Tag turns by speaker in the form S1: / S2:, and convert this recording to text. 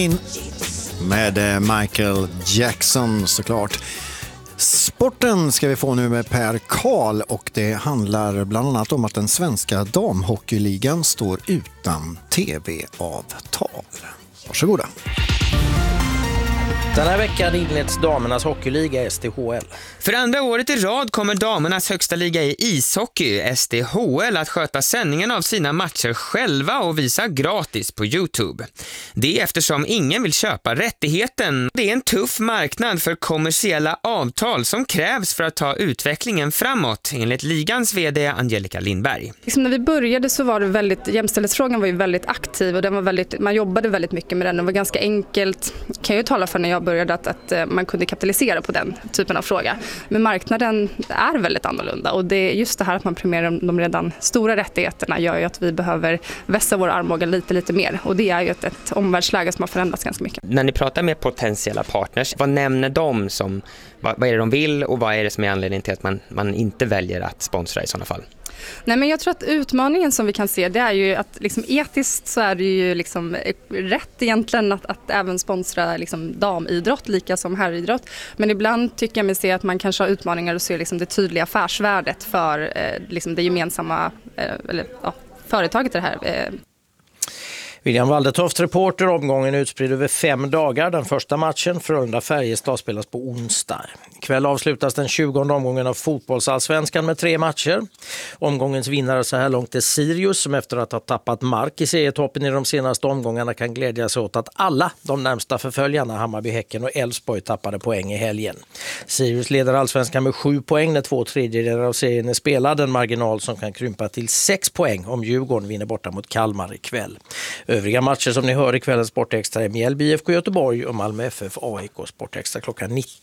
S1: Med Michael Jackson såklart. Sporten ska vi få nu med Per Karl och det handlar bland annat om att den svenska damhockeyligan står utan tv-avtal. Varsågoda.
S2: Den här veckan inleds damernas hockeyliga SDHL.
S3: För andra året i rad kommer damernas högsta liga i ishockey, SDHL, att sköta sändningen av sina matcher själva och visa gratis på YouTube. Det är eftersom ingen vill köpa rättigheten. Det är en tuff marknad för kommersiella avtal som krävs för att ta utvecklingen framåt, enligt ligans vd Angelica Lindberg.
S4: När vi började så var det jämställdhetsfrågan var ju väldigt aktiv och den var man jobbade väldigt mycket med den. Det var ganska enkelt, kan jag tala för när jag började, att man kunde kapitalisera på den typen av fråga. Men marknaden är väldigt annorlunda och det är just det här att man premierar de redan stora rättigheterna gör ju att vi behöver vässa vår armbåge lite mer och det är ju ett omvärldsläge som har förändrats ganska mycket.
S3: När ni pratar med potentiella partners, vad nämner de som, vad är det de vill och vad är det som är anledningen till att man inte väljer att sponsra i sådana fall?
S4: Nej, men jag tror att utmaningen som vi kan se det är ju att etiskt så är det ju rätt egentligen att även sponsra damidrott lika som herridrott. Men ibland tycker jag mig se att man kanske har utmaningar och ser det tydliga affärsvärdet för det gemensamma företaget det här.
S2: William Waldetoft, reporter. Omgången utspridd över 5 dagar. Den första matchen, Frölunda-Färjestad, spelas på onsdag. Ikväll avslutas den 20:e omgången av fotbollsallsvenskan med 3 matcher. Omgångens vinnare så här långt är Sirius, som efter att ha tappat mark i serietoppen i de senaste omgångarna kan glädja sig åt att alla de närmsta förföljarna, Hammarby, Häcken och Elfsborg, tappade poäng i helgen. Sirius leder allsvenskan med 7 poäng när 2/3 av serien är spelad. En marginal som kan krympa till 6 poäng om Djurgården vinner borta mot Kalmar ikväll. Övriga matcher som ni hör i kvällens Sportextra är Mjällby IFK Göteborg och Malmö FF AIK. Sportextra klockan 19.